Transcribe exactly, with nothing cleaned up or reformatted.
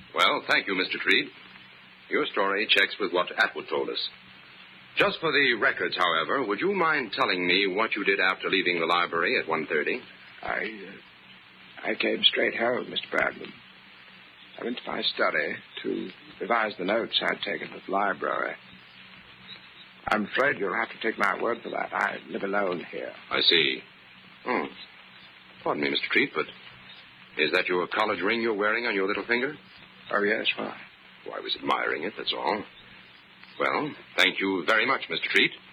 Well, thank you, Mister Treat. Your story checks with what Atwood told us. Just for the records, however, would you mind telling me what you did after leaving the library at one thirty? I, uh, I came straight home, Mister Bradman. I went to my study to revise the notes I'd taken at the library. I'm afraid you'll have to take my word for that. I live alone here. I see. Oh. Pardon me, Mister Treat, but is that your college ring you're wearing on your little finger? Oh, yes, why? Well, I was admiring it, that's all. Well, thank you very much, Mister Treat.